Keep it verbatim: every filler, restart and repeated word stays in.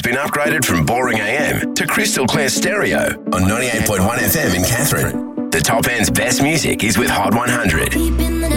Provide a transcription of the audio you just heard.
been upgraded from boring A M to crystal clear stereo on ninety-eight point one F M in Catherine. The top end's best music is with Hot one hundred.